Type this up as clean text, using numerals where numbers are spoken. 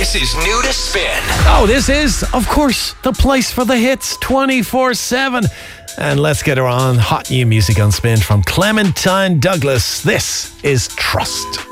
This is new to Spin. Oh, this is, of course, the place for the hits 24/7. And let's get her on hot new music on Spin from Clementine Douglas. This is Trust.